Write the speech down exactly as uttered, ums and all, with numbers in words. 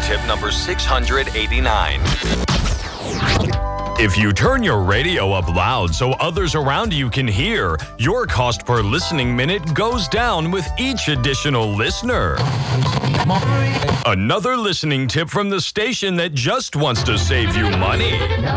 tip number six hundred eighty-nine. If you turn your radio up loud so others around you can hear, your cost per listening minute goes down with each additional listener. Another listening tip from the station that just wants to save you money.